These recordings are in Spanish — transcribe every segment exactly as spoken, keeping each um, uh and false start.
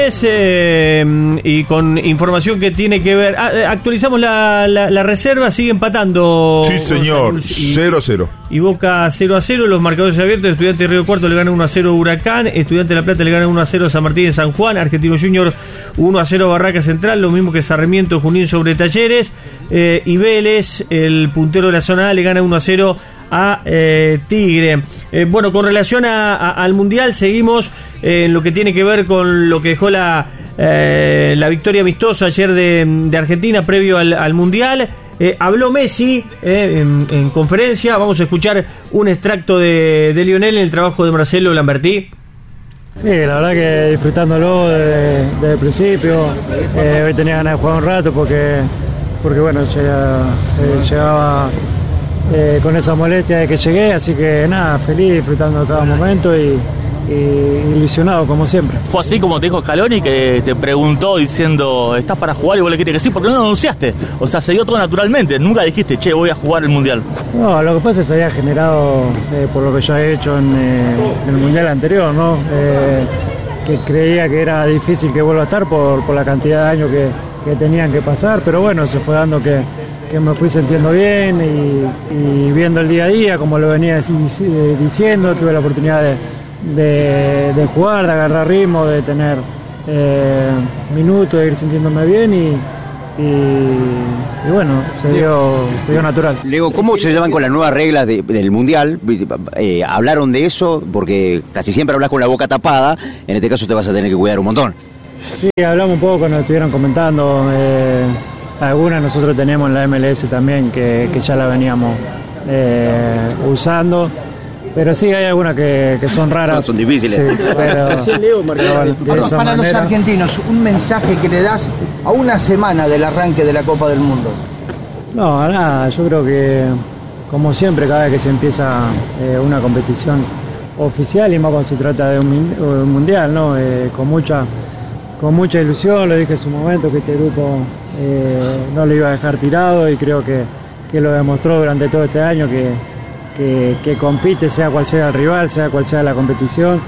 Eh, y con información que tiene que ver, ah, actualizamos la, la, la reserva, sigue empatando. Sí, señor, cero a cero. Y Boca cero a cero, los marcadores abiertos. Estudiantes de Río Cuarto le gana uno a cero a Huracán, Estudiantes de La Plata le gana uno a cero a San Martín de San Juan, Argentino Junior uno a cero a Barraca Central, lo mismo que Sarmiento Junín sobre Talleres, eh, y Vélez, el puntero de la zona A, le gana uno a cero a eh, Tigre. Eh, bueno, con relación a, a, al Mundial, seguimos eh, en lo que tiene que ver con lo que dejó la, eh, la victoria amistosa ayer de, de Argentina previo al, al Mundial. Eh, habló Messi eh, en, en conferencia. Vamos a escuchar un extracto de, de Lionel en el trabajo de Marcelo Lambertí. Sí, la verdad que disfrutándolo desde, desde el principio. Eh, hoy tenía ganas de jugar un rato porque, porque bueno, llegaba, eh, llegaba eh, con esa molestia de que llegué, así que nada, feliz, disfrutando de cada momento y, y ilusionado como siempre. ¿Fue así como te dijo Scaloni, que te preguntó diciendo ¿estás para jugar? Y vos le dijiste que sí, porque no lo anunciaste? O sea, se dio todo naturalmente, nunca dijiste, che, voy a jugar el Mundial. No, lo que pasa es que se había generado eh, por lo que yo he hecho en, eh, en el Mundial anterior, ¿no? Eh, que creía que era difícil que vuelva a estar por, por la cantidad de años que, que tenían que pasar, pero bueno, se fue dando que, que me fui sintiendo bien y, y viendo el día a día, como lo venía diciendo, tuve la oportunidad de De, de jugar, de agarrar ritmo, de tener eh, minutos, de ir sintiéndome bien y, y, y bueno, se dio, se dio natural. Leo, ¿cómo se llevan con las nuevas reglas de, del Mundial? Eh, ¿Hablaron de eso? Porque casi siempre hablas con la boca tapada, en este caso te vas a tener que cuidar un montón. Sí, hablamos un poco cuando estuvieron comentando, eh, algunas nosotros tenemos en la M L S también que, que ya la veníamos eh, usando. Pero sí, hay algunas que, que son raras. Son, son difíciles. Sí, pero, sí, Leo, pero, para, para los argentinos, un mensaje que le das a una semana del arranque de la Copa del Mundo. No, nada, yo creo que, como siempre, cada vez que se empieza eh, una competición oficial, y más cuando se trata de un, un mundial, ¿no? Eh, con mucha con mucha ilusión, lo dije en su momento, que este grupo eh, no lo iba a dejar tirado, y creo que, que lo demostró durante todo este año, que Que, que compite, sea cual sea el rival, sea cual sea la competición,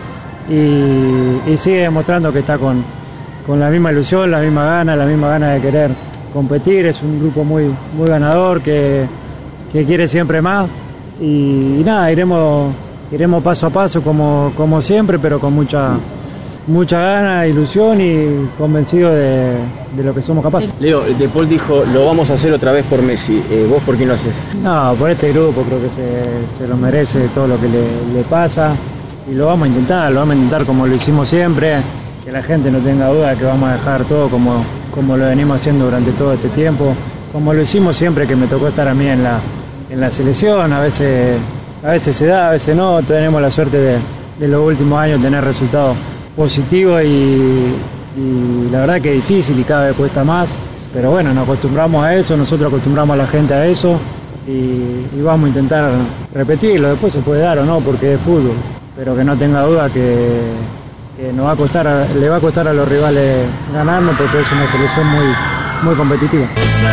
y, y sigue demostrando que está con, con la misma ilusión, la misma gana, la misma gana de querer competir. Es un grupo muy, muy ganador, que, que quiere siempre más, y, y nada, iremos, iremos paso a paso como, como siempre, pero con mucha mucha gana, ilusión y convencido de, de lo que somos capaces. Leo, De Paul dijo, lo vamos a hacer otra vez por Messi. Eh, ¿Vos por quién lo haces? No, por este grupo, creo que se, se lo merece todo lo que le, le pasa, y lo vamos a intentar, lo vamos a intentar como lo hicimos siempre, que la gente no tenga duda de que vamos a dejar todo como, como lo venimos haciendo durante todo este tiempo, como lo hicimos siempre que me tocó estar a mí en la, en la selección. A veces, a veces se da, a veces no, tenemos la suerte de, de los últimos años tener resultados positivo, y, y la verdad que es difícil y cada vez cuesta más, pero bueno, nos acostumbramos a eso, nosotros acostumbramos a la gente a eso, y, y vamos a intentar repetirlo. Después se puede dar o no, porque es fútbol, pero que no tenga duda que, que nos va a costar a, le va a costar a los rivales ganarnos, porque es una selección muy, muy competitiva.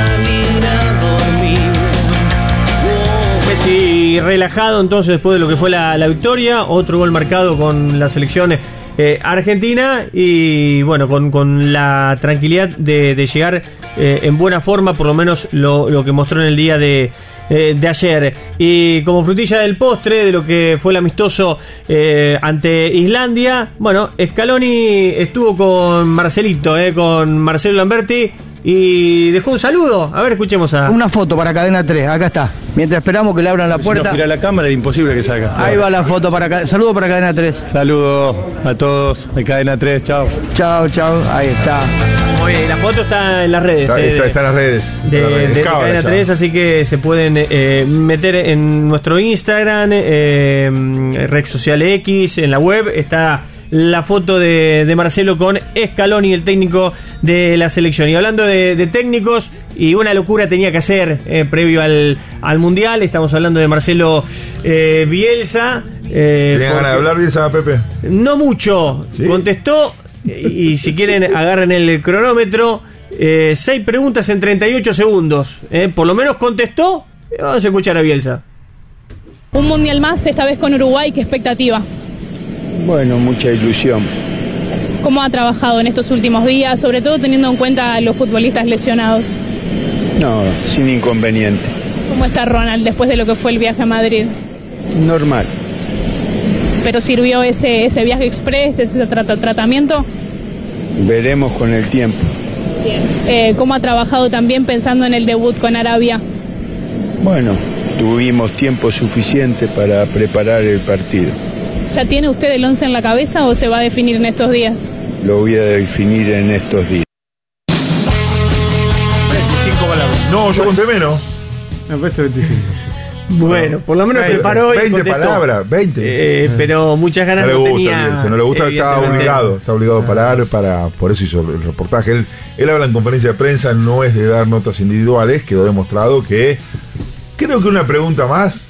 Messi relajado entonces después de lo que fue la, la victoria, otro gol marcado con la selección Eh, Argentina, y bueno, con, con la tranquilidad de, de llegar eh, en buena forma, por lo menos lo, lo que mostró en el día de, eh, de ayer. Y como frutilla del postre de lo que fue el amistoso eh, ante Islandia, bueno, Scaloni estuvo con Marcelito, eh, con Marcelo Lamberti, y dejó un saludo. A ver, escuchemos a... Una foto para Cadena tres, acá está. Mientras esperamos que le abran la puerta. Si no gira la cámara es imposible que salga. Ahí va la foto para... Saludo para Cadena tres. Saludos a todos de Cadena tres, chao. Chao, chao, ahí está. Muy bien, la foto está en las redes. Está, eh, está, de, está en las redes. De, las redes. de, de Cadena tres, así que se pueden eh, meter en nuestro Instagram, eh, red social X, en la web, está la foto de, de Marcelo con Scaloni, el técnico de la selección. Y hablando de, de técnicos, y una locura tenía que hacer eh, previo al, al Mundial, estamos hablando de Marcelo eh, Bielsa. Eh, ¿Tenía ganas de hablar, Bielsa, Pepe? No mucho, ¿sí? Contestó, y, y si quieren agarren el cronómetro, eh, seis preguntas en treinta y ocho segundos, eh, por lo menos contestó. Vamos a escuchar a Bielsa. Un Mundial más, esta vez con Uruguay, ¿qué expectativa? Bueno, mucha ilusión. ¿Cómo ha trabajado en estos últimos días, sobre todo teniendo en cuenta a los futbolistas lesionados? No, sin inconveniente. ¿Cómo está Ronald después de lo que fue el viaje a Madrid? Normal. ¿Pero sirvió ese, ese viaje express, ese tra- tratamiento? Veremos con el tiempo. Bien. Eh, ¿Cómo ha trabajado también pensando en el debut con Arabia? Bueno, tuvimos tiempo suficiente para preparar el partido. ¿Ya tiene usted el once en la cabeza o se va a definir en estos días? Lo voy a definir en estos días. veinticinco palabras. No, yo conté menos. Me parece veinticinco. Bueno, por lo menos se paró y veinte contestó. palabras, veinte. Eh, Sí. pero muchas ganas No le no gusta, tenía. Bielsa, no le gusta, está evidentemente. obligado, está obligado a parar para, por eso hizo el reportaje. Él, él habla en conferencia de prensa, no es de dar notas individuales, quedó demostrado que creo que una pregunta más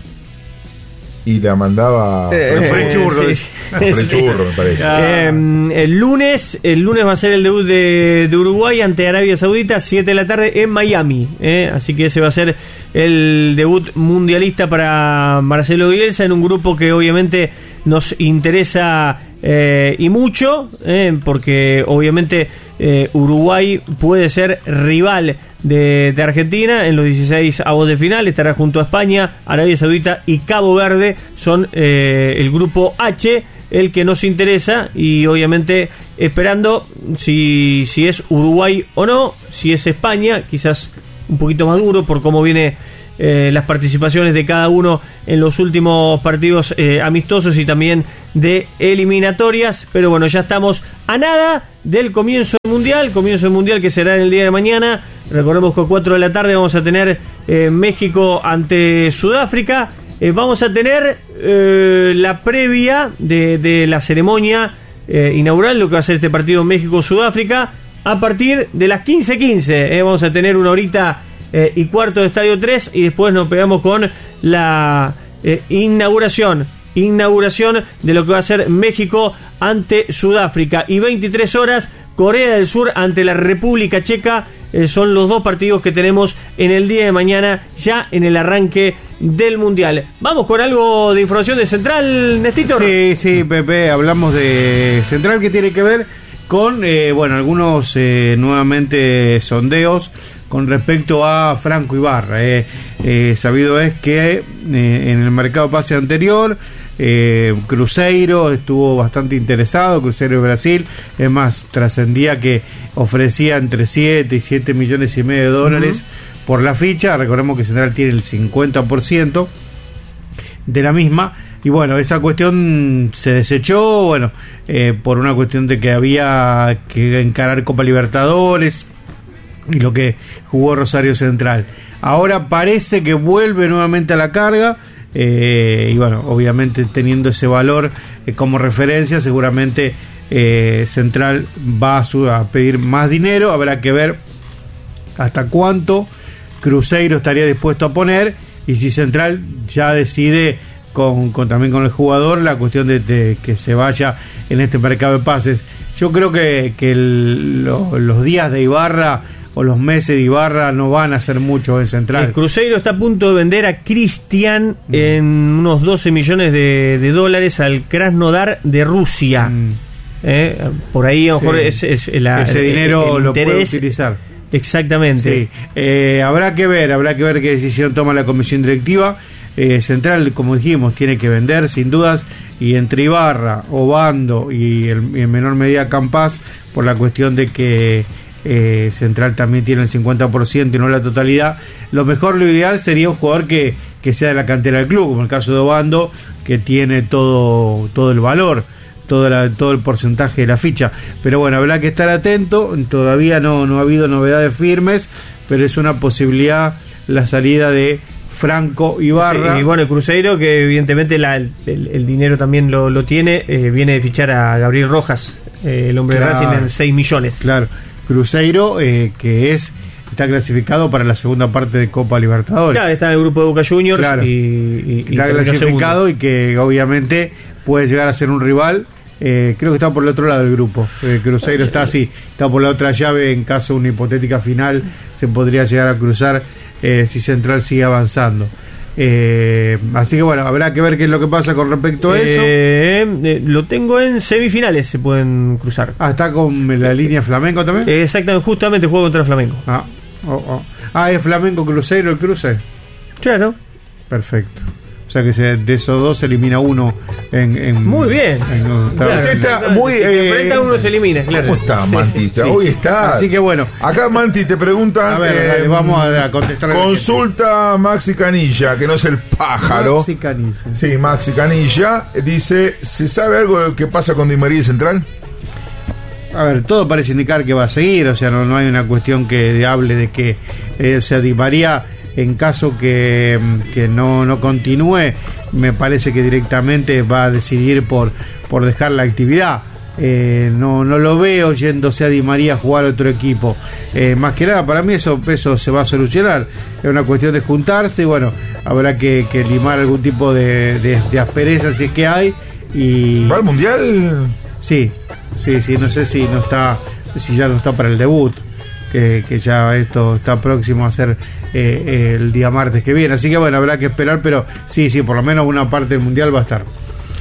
y la mandaba Eh, Fred Churro, sí, sí. Fred Churro, me parece. Eh, el lunes, el lunes va a ser el debut de, de Uruguay ante Arabia Saudita, siete de la tarde en Miami. Eh, así que ese va a ser el debut mundialista para Marcelo Bielsa en un grupo que obviamente nos interesa eh, y mucho, eh, porque obviamente eh, Uruguay puede ser rival de, de Argentina en los dieciséis avos de final. Estará junto a España, Arabia Saudita y Cabo Verde. Son eh, el grupo H, el que nos interesa, y obviamente esperando si, si es Uruguay o no. Si es España, quizás un poquito más duro por cómo viene eh, las participaciones de cada uno en los últimos partidos eh, amistosos y también de eliminatorias. Pero bueno, ya estamos a nada del comienzo del Mundial, comienzo del Mundial que será en el día de mañana. Recordemos que a cuatro de la tarde vamos a tener eh, México ante Sudáfrica. Eh, vamos a tener eh, la previa de, de la ceremonia eh, inaugural, lo que va a ser este partido México-Sudáfrica, a partir de las quince quince. Eh, vamos a tener una horita eh, y cuarto de Estadio tres y después nos pegamos con la eh, inauguración. Inauguración de lo que va a ser México ante Sudáfrica. Y veintitrés horas, Corea del Sur ante la República Checa. Eh, son los dos partidos que tenemos en el día de mañana, ya en el arranque del Mundial. Vamos con algo de información de Central, Nestítor. Sí, sí, Pepe, hablamos de Central, que tiene que ver con, eh, bueno, algunos eh, nuevamente sondeos con respecto a Franco Ibarra. Eh, eh, sabido es que eh, en el mercado de pase anterior, eh, Cruzeiro estuvo bastante interesado, Cruzeiro de Brasil, es más, trascendía que ofrecía entre siete y siete millones y medio de dólares uh-huh. por la ficha. Recordemos que Central tiene el cincuenta por ciento de la misma. Y bueno, esa cuestión se desechó, bueno, eh, por una cuestión de que había que encarar Copa Libertadores y lo que jugó Rosario Central. Ahora parece que vuelve nuevamente a la carga, eh, y bueno, obviamente teniendo ese valor eh, como referencia, seguramente eh, Central va a, su, a pedir más dinero. Habrá que ver hasta cuánto Cruzeiro estaría dispuesto a poner, y si Central ya decide con, con también con el jugador la cuestión de, de que se vaya en este mercado de pases. Yo creo que, que el, lo, los días de Ibarra o los meses de Ibarra no van a ser mucho en Central. El Cruzeiro está a punto de vender a Cristian mm. en unos doce millones de, de dólares al Krasnodar de Rusia. Mm. Eh, por ahí a lo mejor sí. es, es la, ese dinero el lo puede utilizar. Exactamente. Sí. Eh, habrá que ver, habrá que ver qué decisión toma la comisión directiva. Eh, Central, como dijimos, tiene que vender sin dudas, y entre Ibarra, Obando y, el, y en menor medida Campas, por la cuestión de que eh, Central también tiene el cincuenta por ciento y no la totalidad, lo mejor, lo ideal sería un jugador que, que sea de la cantera del club, como el caso de Obando, que tiene todo, todo el valor, todo, la, todo el porcentaje de la ficha. Pero bueno, habrá que estar atento. Todavía no, no ha habido novedades firmes, pero es una posibilidad la salida de Franco Ibarra. Sí, y bueno, el Cruzeiro, que evidentemente la, el, el dinero también lo, lo tiene, eh, viene de fichar a Gabriel Rojas, eh, el hombre claro, de Racing, en seis millones. Claro, Cruzeiro, eh, que es está clasificado para la segunda parte de Copa Libertadores. Claro, está en el grupo de Boca Juniors, claro, y, y, está y clasificado segundo. Y que obviamente puede llegar a ser un rival. Eh, creo que está por el otro lado del grupo. eh, Cruzeiro está así, está por la otra llave. En caso de una hipotética final, se podría llegar a cruzar eh, si Central sigue avanzando. Eh, así que bueno, habrá que ver qué es lo que pasa con respecto a eso. Eh, eh, lo tengo en semifinales, se pueden cruzar. Ah, ¿está con la línea Flamengo también? Eh, exactamente, justamente juego contra Flamengo. Ah, oh, oh. ah, ¿es Flamengo Cruzeiro el cruce? Claro. Perfecto. O sea que se, de esos dos se elimina uno en... en muy bien. En, claro, usted está muy... Si eh, se enfrenta uno se elimina, claro. ¿Cómo está, sí, Manti? sí, sí. Hoy está... Así que bueno. Acá, Manti, te preguntan... A ver, eh, dale, vamos a contestar. Consulta Maxi Canilla, que no es el pájaro. Maxi Canilla. Sí, Maxi Canilla. Dice, ¿se sabe algo de qué pasa con Di María Central? A ver, todo parece indicar que va a seguir, o sea, no, no hay una cuestión que hable de que, eh, o sea, Di María, en caso que, que no, no continúe, me parece que directamente va a decidir por, por dejar la actividad. Eh, no, no lo veo yéndose a Di María a jugar a otro equipo. Eh, más que nada, para mí eso, eso se va a solucionar. Es una cuestión de juntarse y bueno, habrá que, que limar algún tipo de, de, de aspereza si es que hay. Y ¿va al Mundial? Sí, sí, sí, no sé si no está, si ya no está para el debut, que, que ya esto está próximo a ser eh, el día martes que viene, así que bueno, habrá que esperar, pero sí, sí, por lo menos una parte del mundial va a estar.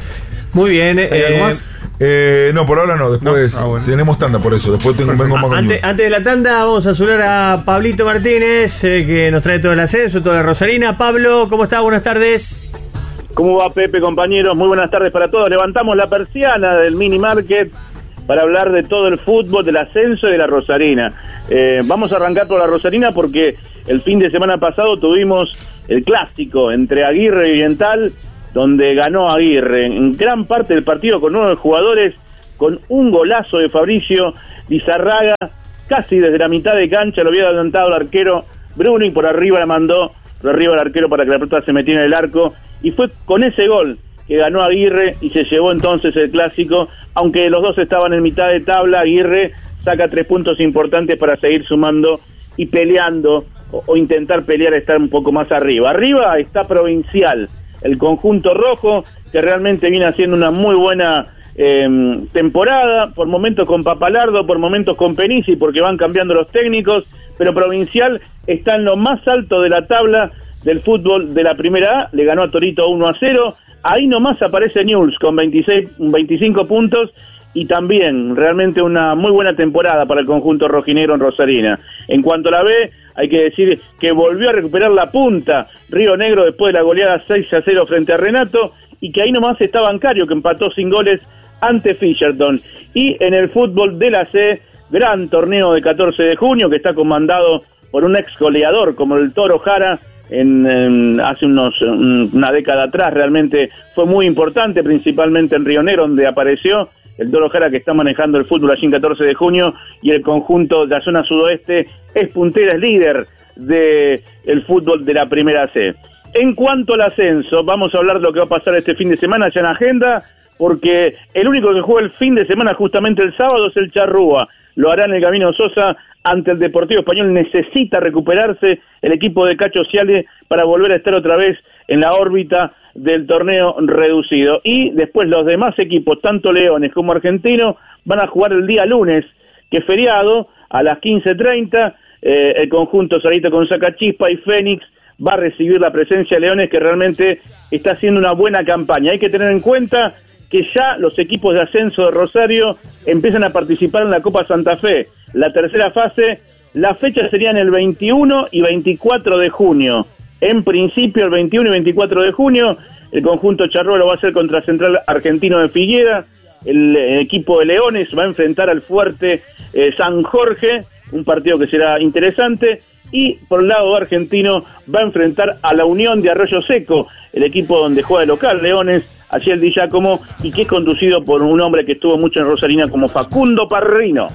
Muy bien. ¿Hay eh, algo más? Eh, no, por ahora no, después No, ah, bueno. tenemos tanda por eso, después tengo, vengo más con Antes, antes de la tanda vamos a saludar a Pablito Martínez, eh, que nos trae todo el ascenso, toda la Rosarina. Pablo, ¿cómo está? Buenas tardes. ¿Cómo va, Pepe, compañeros? Muy buenas tardes para todos. Levantamos la persiana del mini market para hablar de todo el fútbol, del ascenso y de la Rosarina. Eh, vamos a arrancar por la Rosarina porque el fin de semana pasado tuvimos el clásico entre Aguirre y Oriental, donde ganó Aguirre en gran parte del partido con nueve jugadores, con un golazo de Fabricio Lizarraga, casi desde la mitad de cancha lo había adelantado el arquero Bruno y por arriba la mandó, por arriba el arquero para que la pelota se metiera en el arco, y fue con ese gol que ganó Aguirre y se llevó entonces el clásico. Aunque los dos estaban en mitad de tabla, Aguirre saca tres puntos importantes para seguir sumando y peleando o, o intentar pelear a estar un poco más arriba. Arriba está Provincial, el conjunto rojo, que realmente viene haciendo una muy buena eh, temporada, por momentos con Papalardo, por momentos con Penisi, porque van cambiando los técnicos, pero Provincial está en lo más alto de la tabla del fútbol de la primera A, le ganó a Torito uno a cero, ahí nomás aparece Newell's con veintiséis, veinticinco puntos, y también realmente una muy buena temporada para el conjunto rojinegro en Rosarina. En cuanto a la B, hay que decir que volvió a recuperar la punta Río Negro después de la goleada seis a cero frente a Renato, y que ahí nomás está Bancario, que empató sin goles ante Fisherton. Y en el fútbol de la C, gran torneo de catorce de junio, que está comandado por un ex goleador como el Toro Jara. En, en, hace unos una década atrás realmente fue muy importante, principalmente en Río Negro, donde apareció el Toro Jara, que está manejando el fútbol allí en catorce de junio, y el conjunto de la zona sudoeste es puntera, es líder del de fútbol de la primera C. En cuanto al ascenso, vamos a hablar de lo que va a pasar este fin de semana ya en agenda, porque el único que juega el fin de semana justamente el sábado es el Charrúa. Lo hará en el Camino Sosa ante el Deportivo Español. Necesita recuperarse el equipo de Cacho Ciale para volver a estar otra vez en la órbita del torneo reducido. Y después los demás equipos, tanto Leones como Argentino, van a jugar el día lunes, que es feriado, a las quince treinta. Eh, el conjunto Sarita con Sacachispa y Fénix va a recibir la presencia de Leones, que realmente está haciendo una buena campaña. Hay que tener en cuenta que ya los equipos de ascenso de Rosario empiezan a participar en la Copa Santa Fe. La tercera fase, las fechas serían el veintiuno y veinticuatro de junio. En principio, el veintiuno y veinticuatro de junio, el conjunto Charrúa lo va a hacer contra Central Argentino de Figuera. El, el equipo de Leones va a enfrentar al fuerte eh, San Jorge, un partido que será interesante. Y por el lado argentino va a enfrentar a la Unión de Arroyo Seco, el equipo donde juega el local Leones, allí el Di Giacomo, y que es conducido por un hombre que estuvo mucho en Rosarina como Facundo Parrino.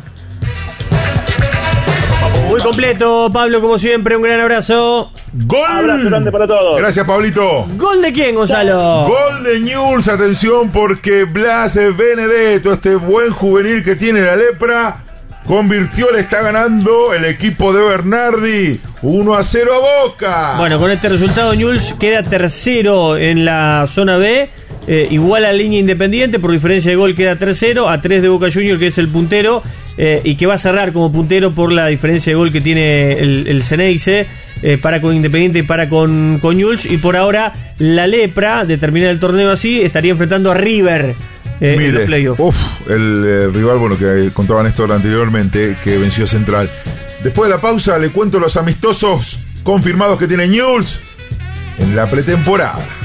Muy completo, Pablo, como siempre, un gran abrazo. ¡Gol! Abrazo grande para todos. Gracias, Pablito. ¿Gol de quién, Gonzalo? Gol de Newell's, atención, porque Blas Benedetto, este buen juvenil que tiene la lepra, convirtió, le está ganando el equipo de Bernardi uno a cero a Boca. Bueno, con este resultado Newell's queda tercero en la zona B, eh, igual a la línea Independiente, por diferencia de gol queda tercero, a tres de Boca Juniors, que es el puntero, eh, y que va a cerrar como puntero por la diferencia de gol que tiene el, el Ceneice, eh, para con Independiente y para con, con Newell's. Y por ahora, la Lepra, de terminar el torneo así, estaría enfrentando a River. Eh, Mire, en los playoffs. Uf, el, el rival, bueno, que contaba Néstor anteriormente, que venció Central. Después de la pausa, le cuento los amistosos confirmados que tiene Newell's en la pretemporada.